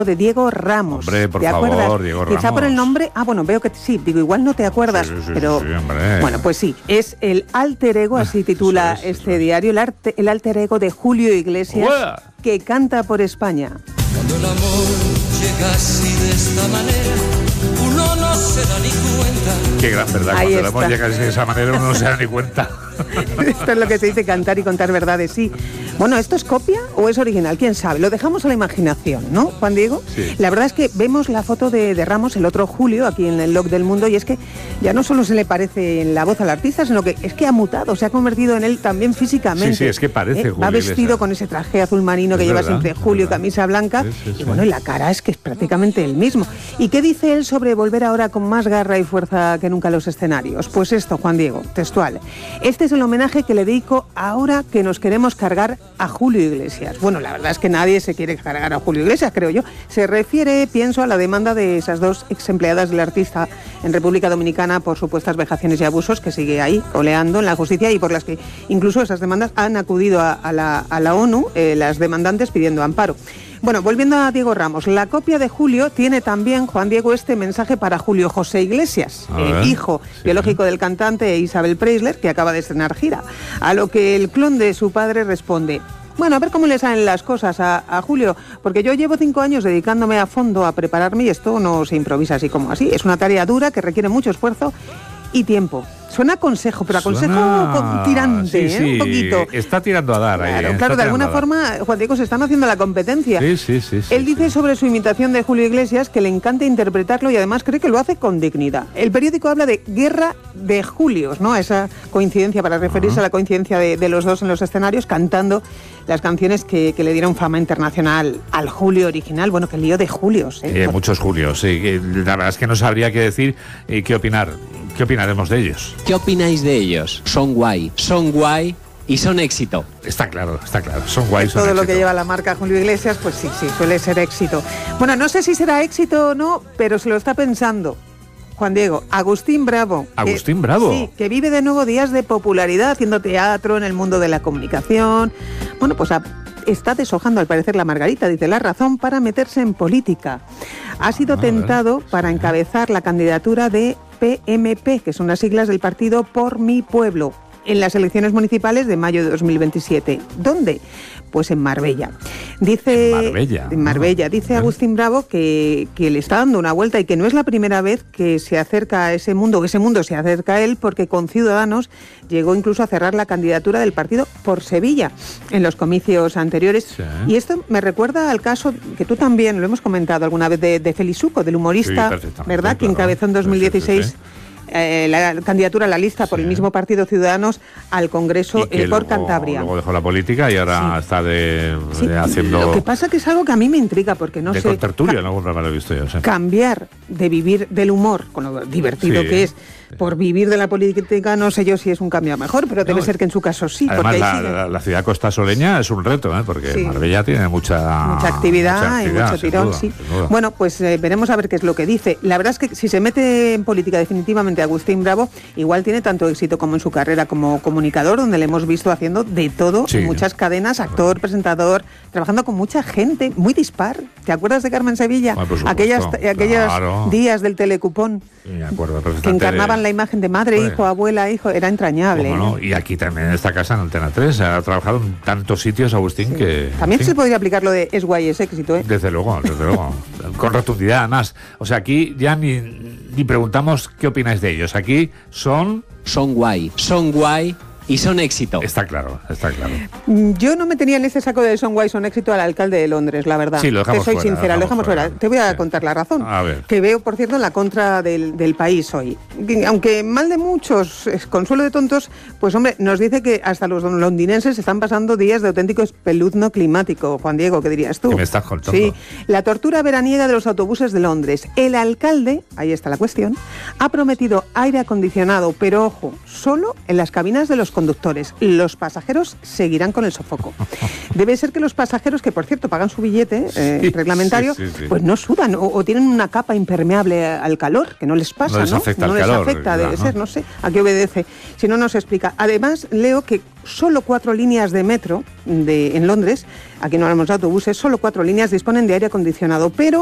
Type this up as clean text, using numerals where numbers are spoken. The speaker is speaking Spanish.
de Diego Ramos. Hombre, por ¿Te favor, acuerdas? Diego Ramos. Quizá por el nombre, bueno, veo que sí, digo, igual no te acuerdas, Sí, pero hombre. bueno, pues sí, es el alter ego, así titula este diario, el alter ego de Julio Iglesias, ¡Uah! que canta por España. Cuando el amor llega así de esta manera, uno no se da ni cuenta. Qué gran verdad, Ahí cuando el amor está. llega de esa manera uno no se da ni cuenta. Esto es lo que se dice cantar y contar verdades, sí. Bueno, ¿esto es copia o es original? ¿Quién sabe? Lo dejamos a la imaginación, ¿no, Juan Diego? Sí. La verdad es que vemos la foto de Ramos, el otro Julio, aquí en el Log del Mundo, y es que ya no solo se le parece en la voz al artista, sino que es que ha mutado, se ha convertido en él también físicamente. Sí, es que parece Julio Va vestido Iglesias. con ese traje azul marino que Es lleva verdad, siempre es Julio, verdad. camisa blanca, Sí, y bueno, y la cara es que es prácticamente el mismo. ¿Y qué dice él sobre volver ahora con más garra y fuerza que nunca a los escenarios? Pues esto, Juan Diego, textual. Este es el homenaje que le dedico ahora que nos queremos cargar a Julio Iglesias. Bueno, la verdad es que nadie se quiere cargar a Julio Iglesias, creo yo. Se refiere, pienso, a la demanda de esas dos ex empleadas del artista en República Dominicana por supuestas vejaciones y abusos que sigue ahí oleando en la justicia y por las que incluso esas demandas han acudido a la ONU, las demandantes pidiendo amparo. Bueno, volviendo a Diego Ramos, la copia de Julio tiene también, Juan Diego, este mensaje para Julio José Iglesias, A ver, hijo biológico del cantante Isabel Preisler, que acaba de estrenar gira. A lo que el clon de su padre responde: bueno, a ver cómo le salen las cosas a Julio, porque yo llevo 5 años dedicándome a fondo a prepararme y esto no se improvisa así como así. Es una tarea dura que requiere mucho esfuerzo y tiempo. Suena a consejo, pero a consejo con tirante, sí, un poquito. Está tirando a dar ahí. Claro, de alguna forma, Juan Diego, se están haciendo la competencia. Sí. Él dice sobre su imitación de Julio Iglesias que le encanta interpretarlo y además cree que lo hace con dignidad. El periódico habla de guerra de Julios, ¿no? Esa coincidencia, para referirse a la coincidencia de los dos en los escenarios, cantando las canciones que le dieron fama internacional al Julio original. Bueno, que lío de Julios, ¿eh? Muchos Julios, sí. La verdad es que no sabría qué decir y qué opinar. ¿Qué opinaremos de ellos? ¿Qué opináis de ellos? Son guay y son éxito. Está claro. Son guays. Todo lo que lleva la marca Julio Iglesias, pues sí, suele ser éxito. Bueno, no sé si será éxito o no, pero se lo está pensando Juan Diego. Agustín Bravo. Agustín Bravo. Sí, que vive de nuevo días de popularidad haciendo teatro en el mundo de la comunicación. Bueno, pues está deshojando al parecer la margarita, dice La Razón, para meterse en política. Ha sido tentado para encabezar la candidatura de PMP, que son las siglas del partido Por Mi Pueblo, en las elecciones municipales de mayo de 2027. ¿Dónde? Pues en Marbella. Dice, en Marbella. Dice Agustín Bravo que le está dando una vuelta y que no es la primera vez que se acerca a ese mundo se acerca a él, porque con Ciudadanos llegó incluso a cerrar la candidatura del partido por Sevilla en los comicios anteriores. Sí. Y esto me recuerda al caso que tú también lo hemos comentado alguna vez de Félix Uco, del humorista, sí, ¿verdad? Que encabezó en 2016 la candidatura a la lista por el mismo partido Ciudadanos al Congreso por Cantabria. Luego dejó la política y ahora está de haciendo... Lo que pasa que es algo que a mí me intriga, porque no sé... De contertulio, en algún rato lo he visto yo. Sí. Cambiar de vivir del humor, con lo divertido que es, por vivir de la política, no sé yo si es un cambio mejor, pero debe ser que en su caso sí. Además, porque la ciudad costasoleña es un reto, porque Marbella tiene mucha actividad y mucho tirón, sin duda. Bueno, pues veremos a ver qué es lo que dice. La verdad es que si se mete en política definitivamente Agustín Bravo, igual tiene tanto éxito como en su carrera como comunicador, donde le hemos visto haciendo de todo en muchas cadenas, actor, presentador, trabajando con mucha gente, muy dispar. ¿Te acuerdas de Carmen Sevilla? Aquellos días del telecupón. Me acuerdo perfectamente. Que encarnaban la imagen de madre, hijo, abuela, hijo, era entrañable. No? Y aquí también en esta casa, en Antena 3, ha trabajado en tantos sitios, Agustín, que... También se podría aplicar lo de es guay, es éxito, ¿eh? Desde luego. Con rotundidad, además. O sea, aquí ya ni preguntamos qué opináis de ellos. Aquí son guay y son éxito. Está claro. Yo no me tenía en ese saco de son guay, son éxito al alcalde de Londres, la verdad. Sí, lo dejamos Te soy fuera, sincera, lo dejamos fuera. Te voy a contar la razón. A ver. Que veo, por cierto, en la contra del país hoy. Aunque mal de muchos, consuelo de tontos, pues hombre, nos dice que hasta los londinenses están pasando días de auténtico espeluzno climático. Juan Diego, ¿qué dirías tú? ¿Qué me estás contando? Sí, la tortura veraniega de los autobuses de Londres. El alcalde, ahí está la cuestión, ha prometido aire acondicionado, pero ojo, solo en las cabinas de los los conductores. Los pasajeros seguirán con el sofoco. Debe ser que los pasajeros, que por cierto pagan su billete reglamentario, sí. pues no sudan o tienen una capa impermeable al calor, que no les pasa, no les afecta no el les calor, afecta, debe ¿no? ser, no sé a qué obedece. Si no, nos explica. Además, leo que solo 4 líneas de metro en Londres, aquí no hablamos de autobuses, solo 4 líneas disponen de aire acondicionado, pero